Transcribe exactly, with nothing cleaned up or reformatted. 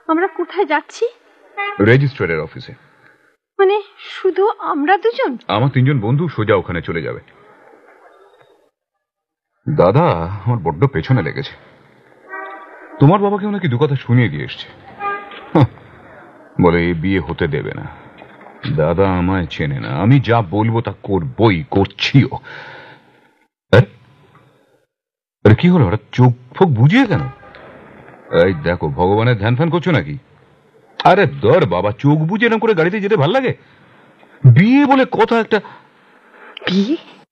আমরা কোথায় যাচ্ছি? রেজিস্ট্রারের অফিসে। মানে শুধু আমরা দুজন? আমার তিনজন বন্ধু সোজা ওখানে চলে যাবে। দাদা আমার বড্ড পেছনে লেগেছে। তোমার বাবাকেও নাকি দু কথা শুনিয়ে দিয়ে এসছে। বলে এই বিয়ে হতে দেবে না। দাদা আমায় চেনে না, আমি যা বলবো তা করবই, করছিও। আরে কি হলো, ওরা চোখ ফোক বুঝিয়ে কেন? এই দেখো, ভগবানের ধ্যান ফ্যান করছো নাকি? আরে দর বাবা, চোখ বুঝে এরকম করে গাড়িতে যেতে ভাল লাগে? বিয়ে বলে কথা একটা। বিয়ে?